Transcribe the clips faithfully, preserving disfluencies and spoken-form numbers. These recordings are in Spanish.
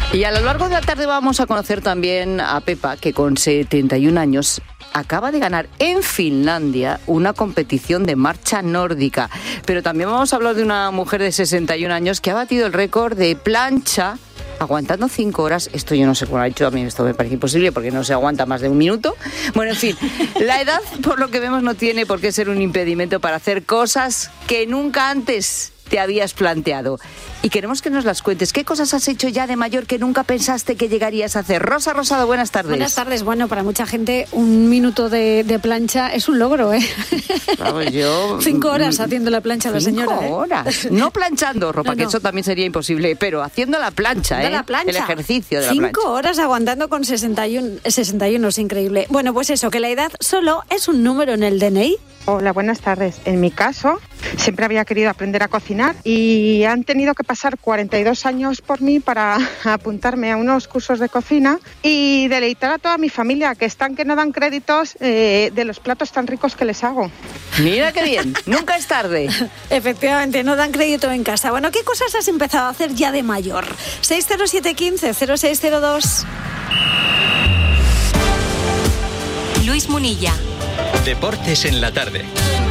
Y a lo largo de la tarde vamos a conocer también a Pepa, que con setenta y un años acaba de ganar en Finlandia una competición de marcha nórdica. Pero también vamos a hablar de una mujer de sesenta y un años que ha batido el récord de plancha aguantando cinco horas. Esto yo no sé cómo lo ha hecho, a mí esto me parece imposible porque no se aguanta más de un minuto. Bueno, en fin, la edad, por lo que vemos, no tiene por qué ser un impedimento para hacer cosas que nunca antes te habías planteado. Y queremos que nos las cuentes. ¿Qué cosas has hecho ya de mayor que nunca pensaste que llegarías a hacer? Rosa Rosado, buenas tardes. Buenas tardes. Bueno, para mucha gente un minuto de, de plancha es un logro, ¿eh? Claro, yo... Cinco horas haciendo la plancha la señora. Cinco horas. ¿eh? No planchando ropa, no, no. que eso también sería imposible, pero haciendo la plancha, ¿eh? La plancha. El ejercicio de la Cinco plancha. Cinco horas aguantando con sesenta y uno, sesenta y uno, es increíble. Bueno, pues eso, que la edad solo es un número en el D N I. Hola, buenas tardes. En mi caso, siempre había querido aprender a cocinar y han tenido que pasar cuarenta y dos años por mí para apuntarme a unos cursos de cocina y deleitar a toda mi familia, que están que no dan créditos eh, de los platos tan ricos que les hago. Mira qué bien, nunca es tarde. Efectivamente, no dan crédito en casa. Bueno, ¿qué cosas has empezado a hacer ya de mayor? seis cero siete uno cinco cero seis cero dos. Luis Munilla. Deportes en la tarde.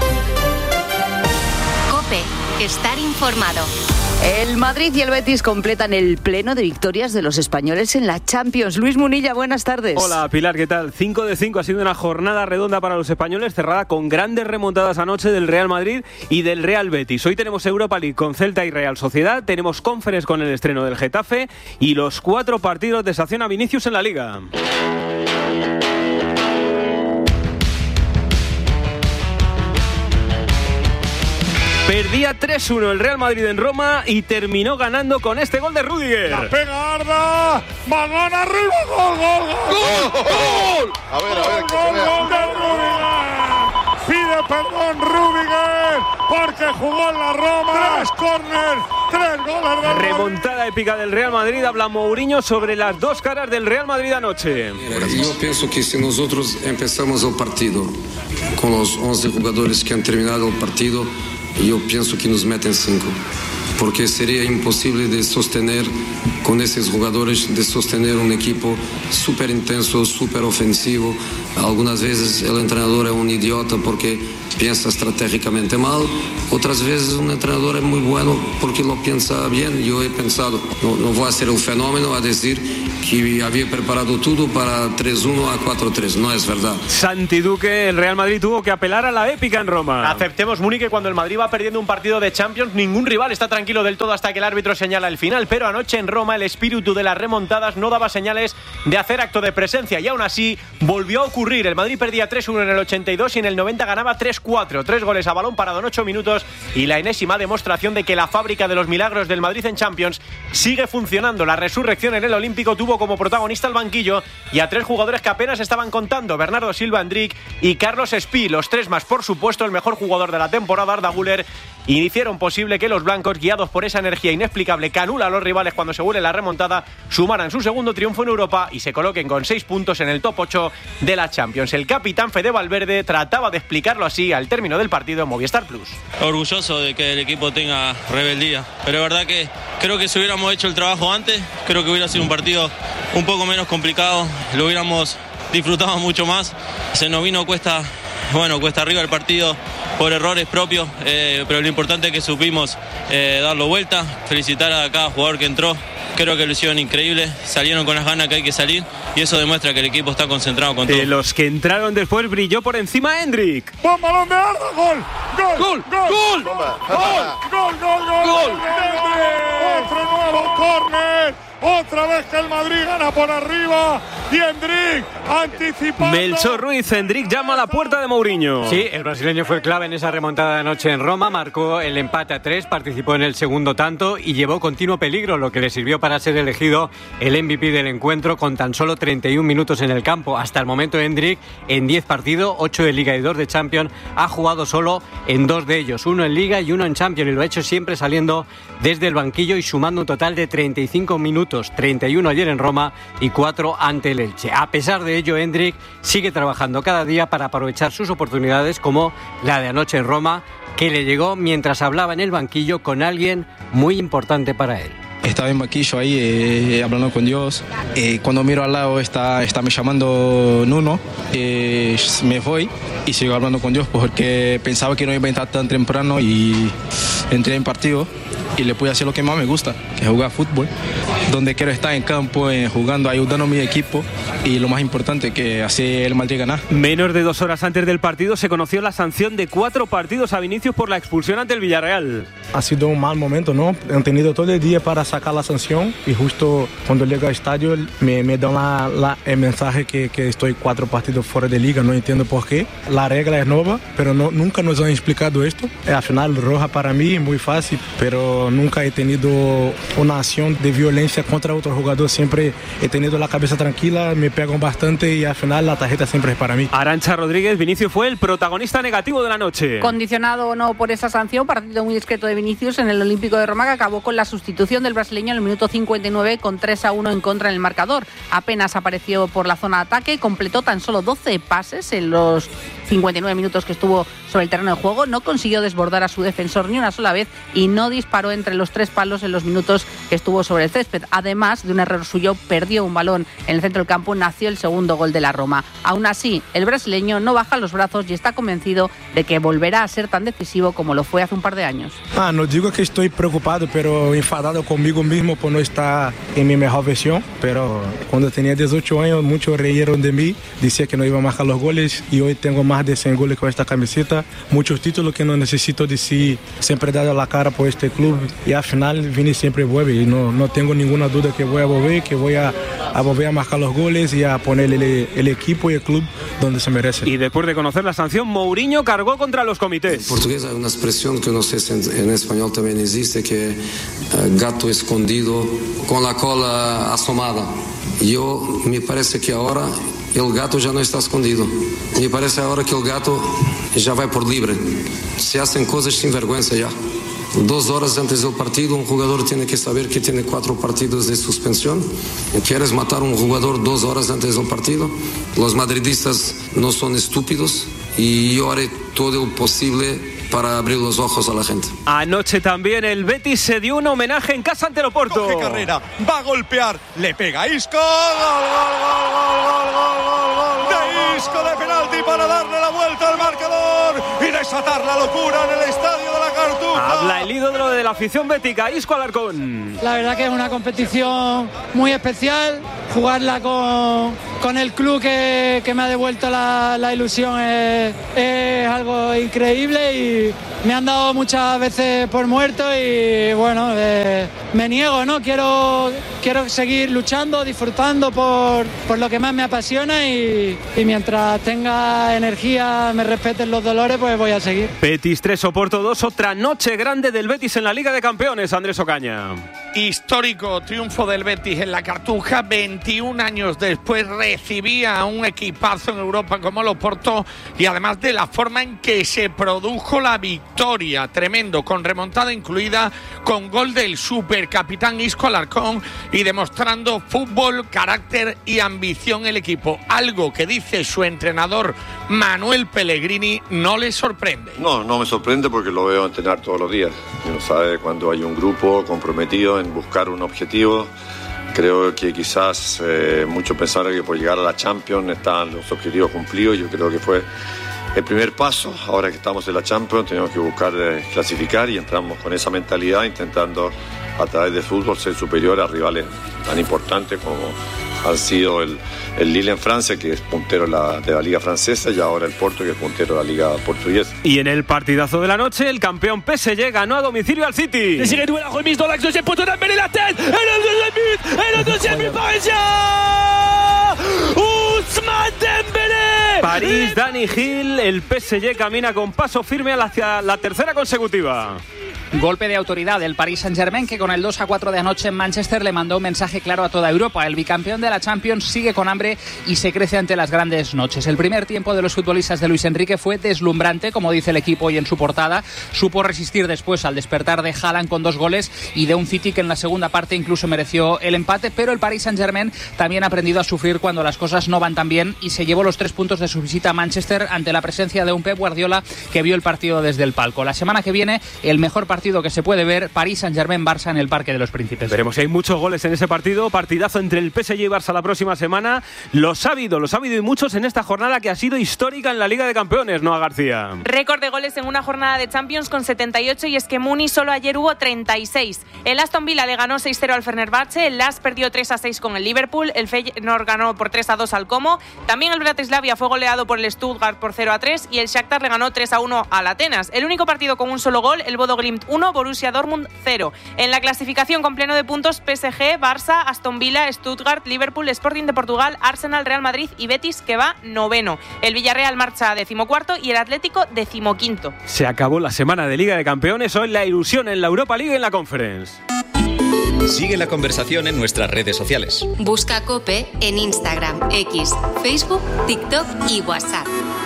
COPE. Estar informado. El Madrid y el Betis completan el pleno de victorias de los españoles en la Champions. Luis Munilla, buenas tardes. Hola Pilar, ¿qué tal? cinco de cinco ha sido una jornada redonda para los españoles, cerrada con grandes remontadas anoche del Real Madrid y del Real Betis. Hoy tenemos Europa League con Celta y Real Sociedad, tenemos Conference con el estreno del Getafe y los cuatro partidos de sanción a Vinicius en la Liga. Perdía tres uno el Real Madrid en Roma y terminó ganando con este gol de Rüdiger. La pega Arda, balón arriba, gol, gol, gol, gol, gol. A ver, a ver, gol, gol, gol de Rüdiger. Pide perdón Rüdiger porque jugó en la Roma. Tres córner, tres goles de Remontada épica del Real Madrid. Habla Mourinho sobre las dos caras del Real Madrid anoche. Yo pienso que si nosotros empezamos el partido con los once jugadores que han terminado el partido, yo pienso que nos meten cinco, porque sería imposible de sostener con esos jugadores, de sostener un equipo súper intenso, súper ofensivo. Algunas veces el entrenador es un idiota porque piensa estratégicamente mal, otras veces un entrenador es muy bueno porque lo piensa bien. Yo he pensado, no, no voy a hacer un fenómeno a decir que había preparado todo para tres uno a cuatro tres, no es verdad. Santi Duque, el Real Madrid tuvo que apelar a la épica en Roma. Aceptemos, Muni, que cuando el Madrid va perdiendo un partido de Champions, ningún rival está tranquilo del todo hasta que el árbitro señala el final, pero anoche en Roma el espíritu de las remontadas no daba señales de hacer acto de presencia y aún así volvió a ocurrir. El Madrid perdía tres uno en el ochenta y dos y en el noventa ganaba tres cuatro, tres goles a balón parado en ocho minutos y la enésima demostración de que la fábrica de los milagros del Madrid en Champions sigue funcionando. La resurrección en el Olímpico tuvo como protagonista al banquillo y a tres jugadores que apenas estaban contando: Bernardo Silva, Endrick y Carlos Espí. Los tres más, por supuesto, el mejor jugador de la temporada, Arda Güler, y hicieron posible que los blancos, guiados por esa energía inexplicable que anula a los rivales cuando se vuelve la remontada, sumaran su segundo triunfo en Europa y se coloquen con seis puntos en el top ocho de la Champions. El capitán Fede Valverde trataba de explicarlo así al término del partido en Movistar Plus. Orgulloso de que el equipo tenga rebeldía, pero es verdad que creo que si hubiéramos hecho el trabajo antes, creo que hubiera sido un partido un poco menos complicado, lo hubiéramos disfrutado mucho más. Se nos vino cuesta, bueno, cuesta arriba el partido por errores propios, eh, pero lo importante es que supimos eh, darlo vuelta. Felicitar a cada jugador que entró, creo que lo hicieron increíble, salieron con las ganas que hay que salir y eso demuestra que el equipo está concentrado con todo. De los que entraron después brilló por encima Endrick. ¡Buen balón de Arda! ¡Gol! ¡Gol! ¡Gol! ¡Gol! ¡Gol! ¡Gol! ¡Gol! ¡Gol! ¡Otro nuevo córner! Otra vez que el Madrid gana por arriba y Endrick anticipando. Melchor Ruiz, Endrick llama a la puerta de Mourinho. Sí, el brasileño fue clave en esa remontada de anoche en Roma, marcó el empate a tres, participó en el segundo tanto y llevó continuo peligro, lo que le sirvió para ser elegido el M V P del encuentro con tan solo treinta y un minutos en el campo. Hasta el momento Endrick en diez partidos, ocho de Liga y dos de Champions, ha jugado solo en dos de ellos, uno en Liga y uno en Champions, y lo ha hecho siempre saliendo desde el banquillo y sumando un total de treinta y cinco minutos. treinta y uno ayer en Roma y cuatro ante el Elche. A pesar de ello, Endrick sigue trabajando cada día para aprovechar sus oportunidades, como la de anoche en Roma, que le llegó mientras hablaba en el banquillo con alguien muy importante para él. estaba en banquillo ahí eh, hablando con Dios. Eh, cuando miro al lado está, está me llamando Nuno, eh, me voy y sigo hablando con Dios porque pensaba que no iba a entrar tan temprano y entré en partido y le pude hacer lo que más me gusta, que es jugar fútbol, donde quiero estar en campo, eh, jugando, ayudando a mi equipo y lo más importante, que hace el Madrid ganar. Menos de dos horas antes del partido se conoció la sanción de cuatro partidos a Vinicius por la expulsión ante el Villarreal. Ha sido un mal momento, ¿no? Han tenido todo el día para sacar la sanción y justo cuando llego al estadio me, me dan la, la, el mensaje que, que estoy cuatro partidos fuera de liga, no entiendo por qué. La regla es nueva, pero no, nunca nos han explicado esto. Al final roja para mí es muy fácil, pero nunca he tenido una acción de violencia contra otro jugador, siempre he tenido la cabeza tranquila, me pegan bastante y al final la tarjeta siempre es para mí. Arantxa Rodríguez, Vinicius fue el protagonista negativo de la noche. Condicionado o no por esa sanción, partido muy discreto de Vinicius en el Olímpico de Roma, que acabó con la sustitución del brasileño en el minuto cincuenta y nueve con tres a uno en contra en el marcador. Apenas apareció por la zona de ataque, completó tan solo doce pases en los cincuenta y nueve minutos que estuvo sobre el terreno de juego, no consiguió desbordar a su defensor ni una sola vez y no disparó entre los tres palos en los minutos que estuvo sobre el césped. Además de un error suyo, perdió un balón en el centro del campo, nació el segundo gol de la Roma. Aún así, el brasileño no baja los brazos y está convencido de que volverá a ser tan decisivo como lo fue hace un par de años. Ah, no digo que estoy preocupado, pero enfadado conmigo mismo por no estar en mi mejor versión, pero cuando tenía dieciocho años muchos reyeron de mí, decía que no iba a marcar los goles y hoy tengo más de cien goles con esta camiseta, muchos títulos que no necesito decir, siempre he dado la cara por este club y al final Vini siempre vuelve y no, no tengo ninguna duda que voy a volver, que voy a, a volver a marcar los goles y a poner el, el equipo y el club donde se merece. Y después de conocer la sanción, Mourinho cargó contra los comités. En portugués hay una expresión que no sé si en, en español también existe, que uh, gato escondido con la cola asomada. Yo me parece que ahora el gato ya no está escondido. Me parece ahora que el gato ya va por libre. Se hacen cosas sin vergüenza ya. Dos horas antes del partido, un jugador tiene que saber que tiene cuatro partidos de suspensión. ¿Quieres matar a un jugador dos horas antes del partido? Los madridistas no son estúpidos y yo haré todo lo posible para abrir los ojos a la gente. Anoche también el Betis se dio un homenaje en casa ante el Oporto. Coge carrera, va a golpear, le pega Isco. ¡Gol, gol, gol, gol, gol, gol, gol! De Isco de penalti para darle la vuelta al marcador y desatar la locura en el estadio de la Cartuja. Habla el ídolo de la afición bética, Isco Alarcón. La verdad que es una competición muy especial. Jugarla con, con el club que, que me ha devuelto la, la ilusión es, es algo increíble y me han dado muchas veces por muerto y bueno, eh, me niego, ¿no? Quiero, quiero seguir luchando, disfrutando por, por lo que más me apasiona y, y mientras tenga energía, me respeten los dolores, pues voy a seguir. Betis tres, Oporto dos, otra noche grande del Betis en la Liga de Campeones, Andrés Ocaña. Histórico triunfo del Betis en la Cartuja, veintiún años después recibía a un equipazo en Europa como el Oporto y además de la forma en que se produjo la victoria, tremendo, con remontada incluida, con gol del supercapitán Isco Alarcón y demostrando fútbol, carácter y ambición el equipo, algo que dice su entrenador Manuel Pellegrini no le sorprende. No, no me sorprende porque lo veo entrenar todos los días. Uno sabe cuando hay un grupo comprometido en buscar un objetivo. Creo que quizás eh, muchos pensaron que por llegar a la Champions están los objetivos cumplidos. Yo creo que fue el primer paso. Ahora que estamos en la Champions tenemos que buscar eh, clasificar y entramos con esa mentalidad intentando a través del fútbol ser superior a rivales tan importantes como han sido el, el Lille en Francia, que es puntero de la, de la Liga Francesa, y ahora el Porto, que es puntero de la Liga Portuguesa. Y en el partidazo de la noche, el campeón P S G ganó a domicilio al City. Désiré Doué, la remise dans l'axe deuxième poteau d'Ambélé, la tête, et le deuxième but, et le deuxième but parisien, Ousmane Dembélé. París, Dani Gil, el P S G camina con paso firme hacia la tercera consecutiva. Golpe de autoridad del Paris Saint-Germain, que con el dos a cuatro de anoche en Manchester le mandó un mensaje claro a toda Europa. El bicampeón de la Champions sigue con hambre y se crece ante las grandes noches. El primer tiempo de los futbolistas de Luis Enrique fue deslumbrante, como dice el equipo hoy en su portada. Supo resistir después al despertar de Haaland con dos goles y de un City que en la segunda parte incluso mereció el empate, pero el Paris Saint-Germain también ha aprendido a sufrir cuando las cosas no van tan bien y se llevó los tres puntos de su visita a Manchester ante la presencia de un Pep Guardiola que vio el partido desde el palco. La semana que viene el mejor partido partido que se puede ver, París Saint-Germain-Barça en el Parque de los Príncipes. Veremos si hay muchos goles en ese partido. Partidazo entre el P S G y Barça la próxima semana. Los ha habido, los ha habido y muchos en esta jornada que ha sido histórica en la Liga de Campeones, Noa García. Récord de goles en una jornada de Champions con setenta y ocho, y es que Muni solo ayer hubo treinta y seis. El Aston Villa le ganó seis cero al Fenerbahce, el L A S perdió tres a seis con el Liverpool, el Feyenoord ganó por tres a dos al Como, también el Bratislava fue goleado por el Stuttgart por cero a tres y el Shakhtar le ganó tres a uno al Atenas. El único partido con un solo gol, el Bodo Glimt uno, Borussia Dortmund cero. En la clasificación con pleno de puntos, P S G, Barça, Aston Villa, Stuttgart, Liverpool, Sporting de Portugal, Arsenal, Real Madrid y Betis, que va noveno. El Villarreal marcha decimocuarto y el Atlético decimoquinto. Se acabó la semana de Liga de Campeones, hoy la ilusión en la Europa League y en la Conference. Sigue la conversación en nuestras redes sociales. Busca COPE en Instagram, X, Facebook, TikTok y WhatsApp.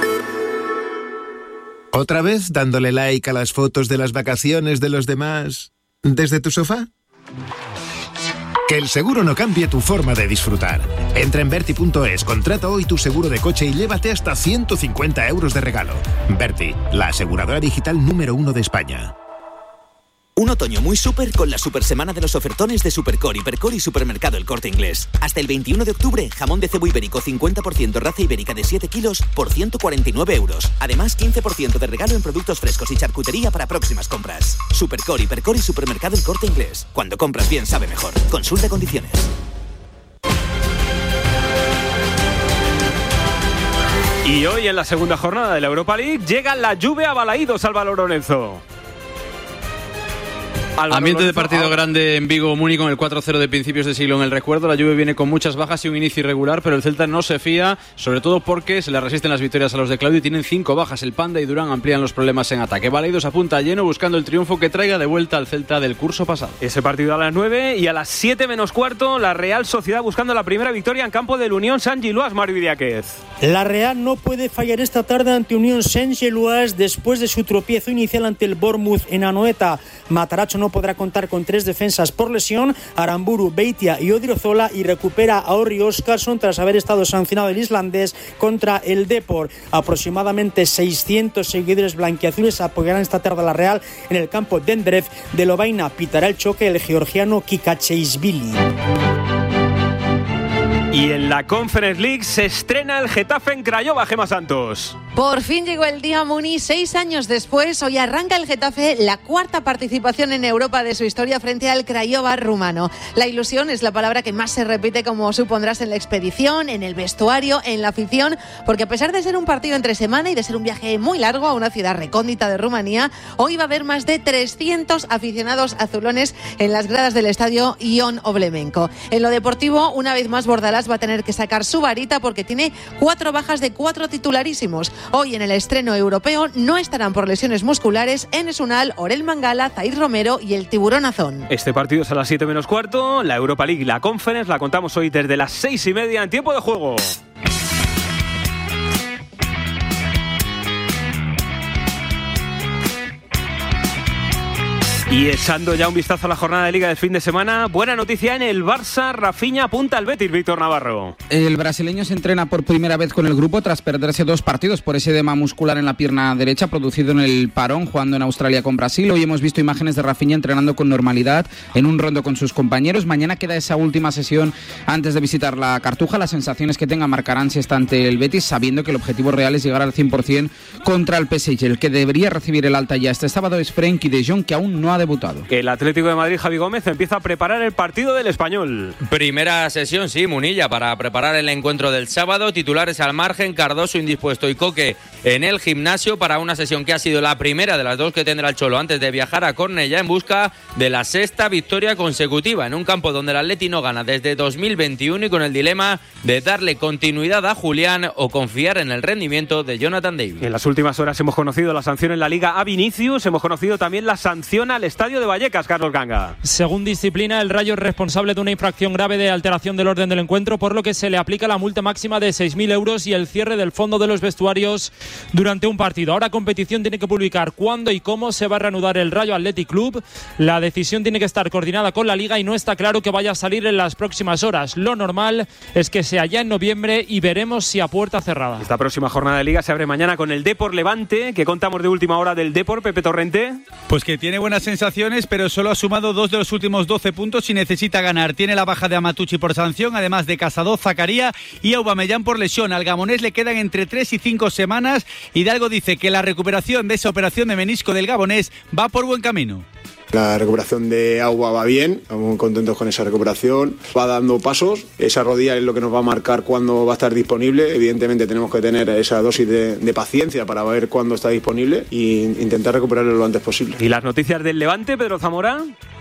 ¿Otra vez dándole like a las fotos de las vacaciones de los demás desde tu sofá? Que el seguro no cambie tu forma de disfrutar. Entra en Berti punto es, contrata hoy tu seguro de coche y llévate hasta ciento cincuenta euros de regalo. Berti, la aseguradora digital número uno de España. Un otoño muy súper con la super semana de los ofertones de Supercore, Hipercore y Supermercado El Corte Inglés. Hasta el veintiuno de octubre, jamón de cebo ibérico cincuenta por ciento raza ibérica de siete kilos por ciento cuarenta y nueve euros. Además, quince por ciento de regalo en productos frescos y charcutería para próximas compras. Supercore, Hipercore y Supermercado El Corte Inglés. Cuando compras bien, sabe mejor. Consulta condiciones. Y hoy en la segunda jornada de la Europa League llega la Juve a Balaídos, Álvaro Lorenzo. Álvaro Ambiente Lorenzo, de partido ahora. grande en Vigo, Muni con el cuatro cero de principios de siglo en el recuerdo. La Juve viene con muchas bajas y un inicio irregular, pero el Celta no se fía, sobre todo porque se le resisten las victorias a los de Claudio y tienen cinco bajas. El Panda y Durán amplían los problemas en ataque. Balaídos apunta lleno buscando el triunfo que traiga de vuelta al Celta del curso pasado. Ese partido a las nueve y a las siete menos cuarto la Real Sociedad buscando la primera victoria en campo del Unión Saint-Gilloise, Mario Idiáquez. La Real no puede fallar esta tarde ante Unión Saint-Gilloise después de su tropiezo inicial ante el Bournemouth en Anoeta. Matarazzo no podrá contar con tres defensas por lesión, Aramburu, Beitia y Odriozola, y recupera a Orri Oscarsson tras haber estado sancionado el islandés contra el Depor. Aproximadamente seiscientos seguidores blanquiazules apoyarán esta tarde a la Real en el campo de Endref de Lovaina. Pitará el choque el georgiano Kikacheisvili. Y en la Conference League se estrena el Getafe en Craiova, Gemma Santos. Por fin llegó el día, Muni. Seis años después, hoy arranca el Getafe la cuarta participación en Europa de su historia frente al Craiova rumano. La ilusión es la palabra que más se repite, como supondrás, en la expedición, en el vestuario, en la afición, porque a pesar de ser un partido entre semana y de ser un viaje muy largo a una ciudad recóndita de Rumanía, hoy va a haber más de trescientos aficionados azulones en las gradas del estadio Ion Oblemenko. En lo deportivo, una vez más Bordalás va a tener que sacar su varita porque tiene cuatro bajas de cuatro titularísimos. Hoy en el estreno europeo no estarán por lesiones musculares Enes Unal, Orel Mangala, Zair Romero y el Tiburón Azón. Este partido es a las siete menos cuarto, la Europa League y la Conference la contamos hoy desde las seis y media en tiempo de juego. Y echando ya un vistazo a la jornada de Liga del fin de semana, buena noticia en el Barça, Rafinha apunta al Betis, Víctor Navarro. El brasileño se entrena por primera vez con el grupo tras perderse dos partidos por ese edema muscular en la pierna derecha producido en el parón jugando en Australia con Brasil. Hoy hemos visto imágenes de Rafinha entrenando con normalidad en un rondo con sus compañeros. Mañana queda esa última sesión antes de visitar la Cartuja. Las sensaciones que tenga marcarán si está ante el Betis, sabiendo que el objetivo real es llegar al cien por ciento contra el P S G. El que debería recibir el alta ya este sábado es Frenkie de Jong, que aún no ha debutado. El Atlético de Madrid, Javi Gómez, empieza a preparar el partido del Español. Primera sesión, sí, Munilla, para preparar el encuentro del sábado. Titulares al margen, Cardoso indispuesto y Coque en el gimnasio para una sesión que ha sido la primera de las dos que tendrá el Cholo antes de viajar a Cornellá en busca de la sexta victoria consecutiva en un campo donde el Atleti no gana desde dos mil veintiuno y con el dilema de darle continuidad a Julián o confiar en el rendimiento de Jonathan David. En las últimas horas hemos conocido la sanción en la Liga a Vinicius, hemos conocido también la sanción al Estadio de Vallecas, Carlos Ganga. Según disciplina, el Rayo es responsable de una infracción grave de alteración del orden del encuentro, por lo que se le aplica la multa máxima de seis mil euros y el cierre del fondo de los vestuarios durante un partido. Ahora competición tiene que publicar cuándo y cómo se va a reanudar el Rayo Athletic Club. La decisión tiene que estar coordinada con la Liga y no está claro que vaya a salir en las próximas horas. Lo normal es que sea ya en noviembre y veremos si a puerta cerrada. Esta próxima jornada de Liga se abre mañana con el Depor Levante. ¿Qué contamos de última hora del Depor, Pepe Torrente? Pues que tiene buenas sensaciones, pero solo ha sumado dos de los últimos doce puntos y necesita ganar. Tiene la baja de Amatucci por sanción, además de Casado, Zakaria y Aubameyang por lesión. Al gamonés le quedan entre tres y cinco semanas. Hidalgo dice que la recuperación de esa operación de menisco del gabonés va por buen camino. La recuperación de Agua va bien, estamos muy contentos con esa recuperación, va dando pasos, esa rodilla es lo que nos va a marcar cuándo va a estar disponible, evidentemente tenemos que tener esa dosis de, de paciencia para ver cuándo está disponible e intentar recuperarlo lo antes posible. ¿Y las noticias del Levante, Pedro Zamora?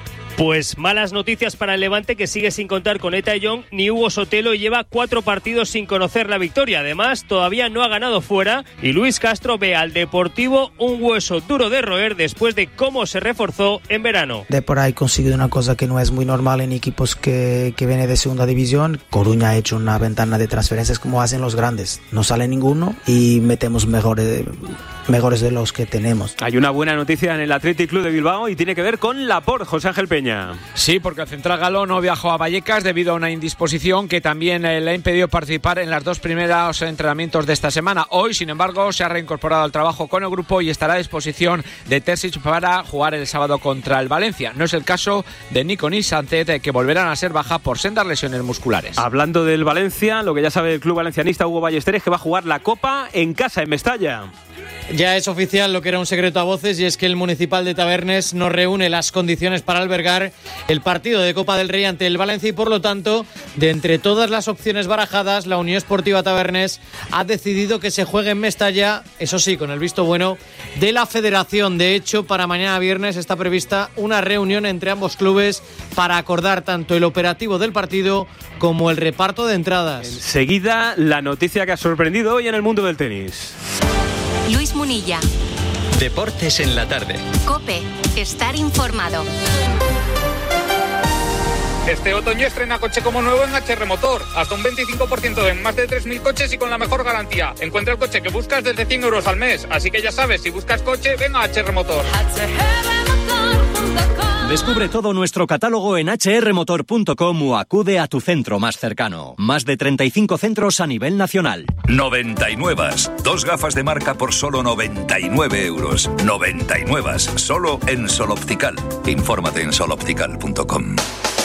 Pues malas noticias para el Levante, que sigue sin contar con Eta Young ni Hugo Sotelo y lleva cuatro partidos sin conocer la victoria. Además, todavía no ha ganado fuera y Luis Castro ve al Deportivo un hueso duro de roer después de cómo se reforzó en verano. Depor ha conseguido una cosa que no es muy normal en equipos que, que vienen de segunda división. Coruña ha hecho una ventana de transferencias como hacen los grandes. No sale ninguno y metemos mejores, mejores de los que tenemos. Hay una buena noticia en el Athletic Club de Bilbao y tiene que ver con Laporte, José Ángel Peña. Sí, porque el central galo no viajó a Vallecas debido a una indisposición que también eh, le ha impedido participar en los dos primeros entrenamientos de esta semana. Hoy, sin embargo, se ha reincorporado al trabajo con el grupo y estará a disposición de Terzic para jugar el sábado contra el Valencia. No es el caso de Nico ni Sánchez, que volverán a ser baja por sendas lesiones musculares. Hablando del Valencia, lo que ya sabe el club valencianista Hugo Ballester es que va a jugar la Copa en casa, en Mestalla. Ya es oficial lo que era un secreto a voces, y es que el Municipal de Tabernes no reúne las condiciones para albergar el partido de Copa del Rey ante el Valencia y, por lo tanto, de entre todas las opciones barajadas, la Unión Esportiva Tabernes ha decidido que se juegue en Mestalla, eso sí, con el visto bueno de la Federación. De hecho, para mañana viernes está prevista una reunión entre ambos clubes para acordar tanto el operativo del partido como el reparto de entradas. Enseguida, la noticia que ha sorprendido hoy en el mundo del tenis. Luis Munilla. Deportes en la tarde. COPE. Estar informado. Este otoño estrena coche como nuevo en H R Motor. Hasta un veinticinco por ciento en más de tres mil coches y con la mejor garantía. Encuentra el coche que buscas desde cien euros al mes. Así que ya sabes, si buscas coche, ven a H R Motor. Descubre todo nuestro catálogo en hache erre motor punto com o acude a tu centro más cercano. Más de treinta y cinco centros a nivel nacional. noventa y nueve. Dos gafas de marca por solo noventa y nueve euros. noventa y nueve. Solo en Sol Optical. Infórmate en sol optical punto com.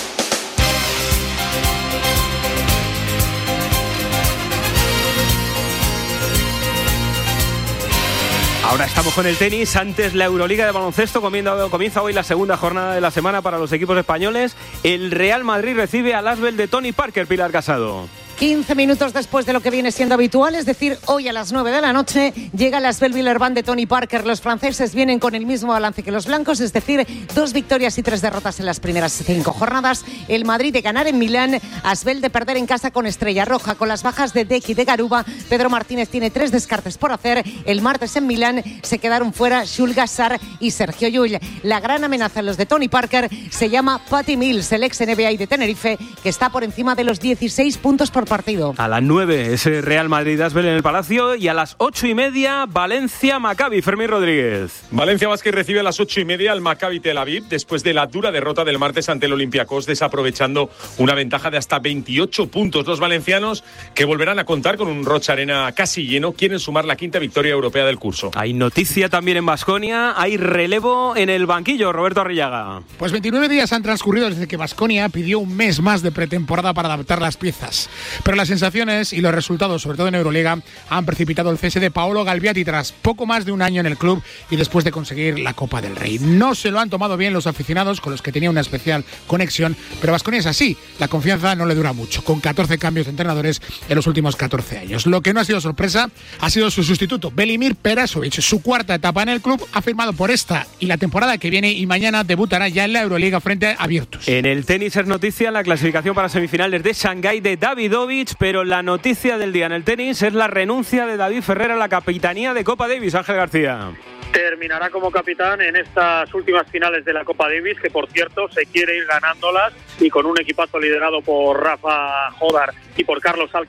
Ahora estamos con el tenis. Antes, la Euroliga de baloncesto. Comienza hoy la segunda jornada de la semana para los equipos españoles. El Real Madrid recibe al Asvel de Tony Parker, Pilar Casado. quince minutos después de lo que viene siendo habitual, es decir, hoy a las nueve de la noche, llega la Asvel Villeurbanne de Tony Parker. Los franceses vienen con el mismo balance que los blancos, es decir, dos victorias y tres derrotas en las primeras cinco jornadas. El Madrid de ganar en Milán, Asvel de perder en casa con Estrella Roja. Con las bajas de Deck y de Garuba, Pedro Martínez tiene tres descartes por hacer. El martes en Milán se quedaron fuera Jules Gassar y Sergio Llull. La gran amenaza en los de Tony Parker se llama Patty Mills, el ex N B A de Tenerife, que está por encima de los dieciséis puntos por partido. A las nueve, ese Real Madrid-Asvel en el Palacio, y a las ocho y media, Valencia-Maccabi. Fermín Rodríguez. Valencia Basket recibe a las ocho y media al Maccabi Tel Aviv después de la dura derrota del martes ante el Olympiacos, desaprovechando una ventaja de hasta veintiocho puntos. Los valencianos, que volverán a contar con un Rocha Arena casi lleno, quieren sumar la quinta victoria europea del curso. Hay noticia también en Baskonia, hay relevo en el banquillo. Roberto Arrillaga. Pues veintinueve días han transcurrido desde que Baskonia pidió un mes más de pretemporada para adaptar las piezas, pero las sensaciones y los resultados, sobre todo en Euroliga, han precipitado el cese de Paolo Galbiati tras poco más de un año en el club y después de conseguir la Copa del Rey. No se lo han tomado bien los aficionados, con los que tenía una especial conexión, pero Baskonia es así, la confianza no le dura mucho, con catorce cambios de entrenadores en los últimos catorce años. Lo que no ha sido sorpresa ha sido su sustituto, Velimir Perasovic. Su cuarta etapa en el club, ha firmado por esta y la temporada que viene, y mañana debutará ya en la Euroliga frente a Virtus. En el tenis es noticia la clasificación para semifinales de Shanghái de Davidovich, pero la noticia del día en el tenis es la renuncia de David Ferrer a la capitanía de Copa Davis. Ángel García. Terminará como capitán en estas últimas finales de la Copa Davis, que por cierto se quiere ir ganándolas, y con un equipazo liderado por Rafa Jodar y por Carlos Alcaraz,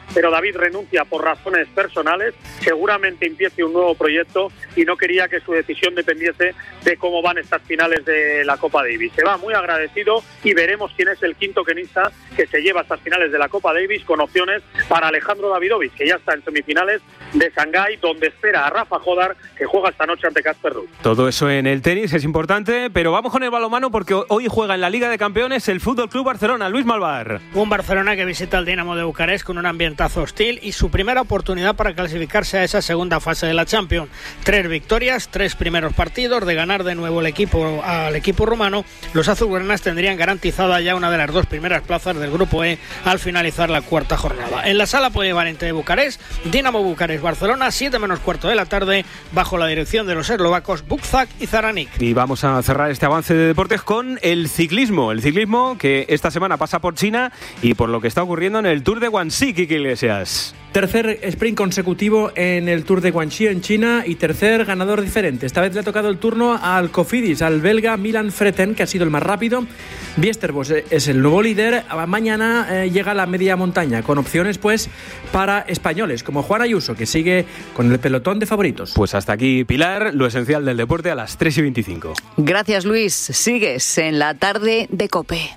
pero David renuncia por razones personales, seguramente empiece un nuevo proyecto y no quería que su decisión dependiese de cómo van estas finales de la Copa Davis. Se va muy agradecido y veremos quién es el quinto tenista que se lleva a estas finales de la Copa Davis, con opciones para Alejandro Davidovich, que ya está en semifinales de Shanghái, donde espera a Rafa Jodar, que juega esta noche ante Casper Ruud. Todo eso en el tenis es importante, pero vamos con el balonmano porque hoy juega en la Liga de Campeones el Fútbol Club Barcelona. Luis Malvar. Un Barcelona que visita el Dinamo de Bucarest con un ambientazo hostil y su primera oportunidad para clasificarse a esa segunda fase de la Champions. Tres victorias, tres primeros partidos. De ganar de nuevo el equipo al equipo rumano, los azulgranas tendrían garantizada ya una de las dos primeras plazas del Grupo E al finalizar la cuarta jornada. En la sala polivalente de Bucarest, Dinamo Bucarest Barcelona, siete menos cuarto de la tarde, bajo la dirección de los eslovacos Bukzak y Zaranik. Y vamos a cerrar este avance de deportes con el ciclismo. El ciclismo que esta semana pasa por China y por lo que está ocurriendo en el Tour de Guangxi, Kike Iglesias. Tercer sprint consecutivo en el Tour de Guangxi en China y tercer ganador diferente. Esta vez le ha tocado el turno al Cofidis, al belga Milan Freten, que ha sido el más rápido. Biestervos es el nuevo líder. Mañana eh, llega la media montaña, con opciones pues para españoles, como Juan Ayuso, que sigue con el pelotón de favoritos. Pues hasta aquí, Pilar, lo esencial del deporte a las tres y veinticinco. Gracias, Luis. Sigues en la tarde de COPE.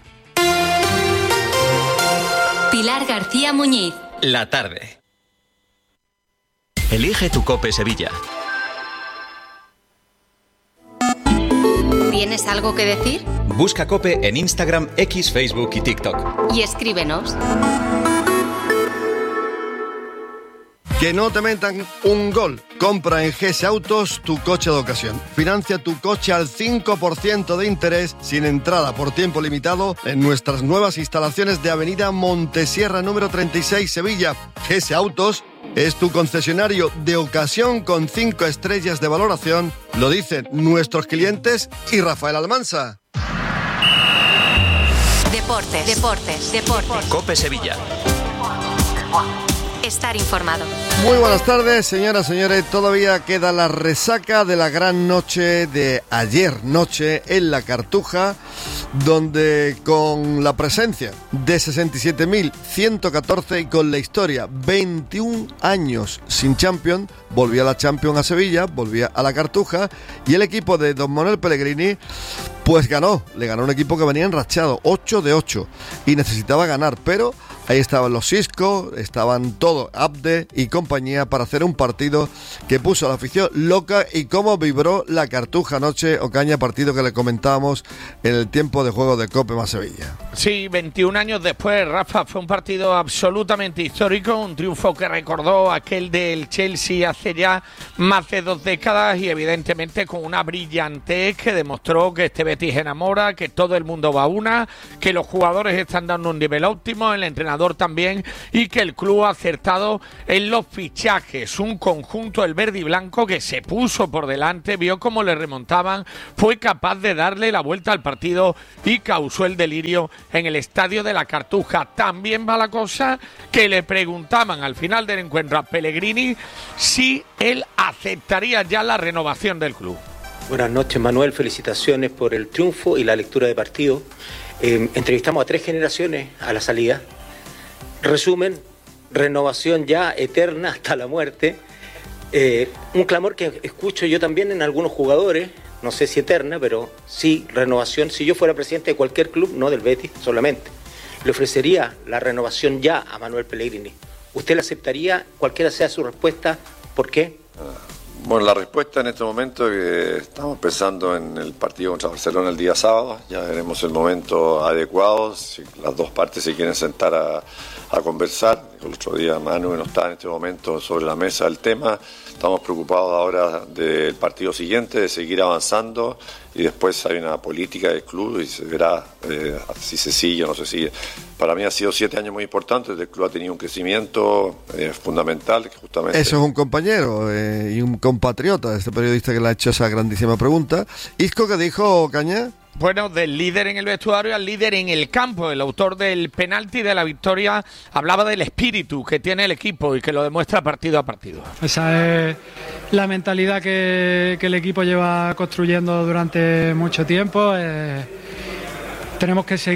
Pilar García Muñiz. La tarde. Elige tu COPE Sevilla. ¿Tienes algo que decir? Busca COPE en Instagram, X, Facebook y TikTok. Y escríbenos. Que no te metan un gol. Compra en G S Autos tu coche de ocasión. Financia tu coche al cinco por ciento de interés sin entrada por tiempo limitado en nuestras nuevas instalaciones de Avenida Montesierra número treinta y seis, Sevilla. G S Autos es tu concesionario de ocasión con cinco estrellas de valoración. Lo dicen nuestros clientes y Rafael Almansa. Deportes, deportes, deportes. COPE Sevilla. Estar informado. Muy buenas tardes, señoras, señores. Todavía queda la resaca de la gran noche de ayer noche en la Cartuja, donde con la presencia de sesenta y siete mil ciento catorce y con la historia veintiún años sin Champions, volvía la Champions a Sevilla, volvía a la Cartuja y el equipo de Don Manuel Pellegrini pues ganó, le ganó un equipo que venía enrachado, ocho de ocho, y necesitaba ganar, pero ahí estaban los Isco, estaban todo Abde y compañía para hacer un partido que puso a la afición loca. Y cómo vibró la Cartuja anoche, Ocaña, partido que le comentábamos en el tiempo de juego de COPE más Sevilla. Sí, veintiún años después, Rafa, fue un partido absolutamente histórico, un triunfo que recordó aquel del Chelsea hace ya más de dos décadas y evidentemente con una brillantez que demostró que este Betis enamora, que todo el mundo va a una, que los jugadores están dando un nivel óptimo, el entrenador también, y que el club ha acertado en los fichajes. Un conjunto, el verde y blanco, que se puso por delante, vio cómo le remontaban, fue capaz de darle la vuelta al partido y causó el delirio en el estadio de la Cartuja. También va la cosa que le preguntaban al final del encuentro a Pellegrini si él aceptaría ya la renovación del club. Buenas noches, Manuel, felicitaciones por el triunfo y la lectura de partido. Eh, entrevistamos a tres generaciones a la salida. Resumen, renovación ya eterna hasta la muerte. Eh, un clamor que escucho yo también en algunos jugadores, no sé si eterna, pero sí renovación. Si yo fuera presidente de cualquier club, no del Betis solamente, le ofrecería la renovación ya a Manuel Pellegrini. ¿Usted la aceptaría? Cualquiera sea su respuesta, ¿por qué? Bueno, la respuesta en este momento es que estamos pensando en el partido contra Barcelona el día sábado. Ya veremos el momento adecuado, si las dos partes se quieren sentar a, a conversar. El otro día Manu no está en este momento sobre la mesa el tema. Estamos preocupados ahora del partido siguiente, de seguir avanzando, y después hay una política del club y se verá eh, si se sigue o no se sigue. Para mí ha sido siete años muy importantes, el club ha tenido un crecimiento eh, fundamental. Que justamente... Eso es un compañero eh, y un compatriota, este periodista que le ha hecho esa grandísima pregunta. ¿Isco qué dijo, Cañá? Bueno, del líder en el vestuario al líder en el campo. El autor del penalti de la victoria hablaba del espíritu que tiene el equipo y que lo demuestra partido a partido. Esa es la mentalidad que, que el equipo lleva construyendo durante mucho tiempo. Eh, tenemos que seguir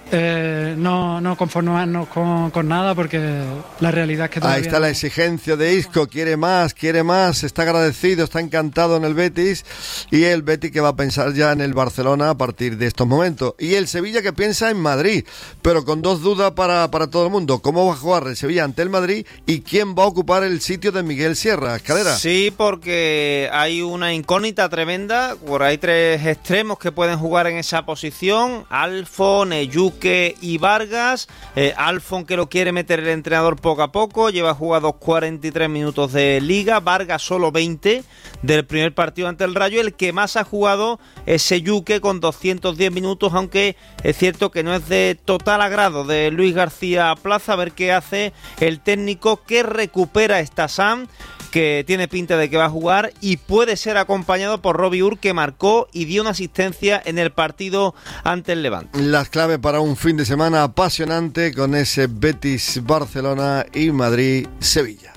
eh, no, no conformarnos con, con nada, porque la realidad es que todavía ahí está la exigencia de Isco, quiere más, quiere más, está agradecido, está encantado en el Betis, y el Betis que va a pensar ya en el Barcelona a partir de estos momentos, y el Sevilla que piensa en Madrid, pero con dos dudas para, para todo el mundo: ¿cómo va a jugar el Sevilla ante el Madrid y quién va a ocupar el sitio de Miguel Sierra? Escalera. Sí, porque hay una incógnita tremenda, por ahí tres extremos que pueden jugar en esa posición: Alfon, Yuque y Vargas. eh, Alfon, que lo quiere meter el entrenador poco a poco, lleva jugados cuarenta y tres minutos de liga, Vargas solo veinte del primer partido ante el Rayo. El que más ha jugado es Yuque con doscientos diez minutos, aunque es cierto que no es de total agrado de Luis García Plaza. A ver qué hace el técnico, que recupera esta Sam, que tiene pinta de que va a jugar y puede ser acompañado por Robbie Ur, que marcó y dio una asistencia en el partido ante el Levante. Las claves para un fin de semana apasionante con ese Betis Barcelona y Madrid Sevilla.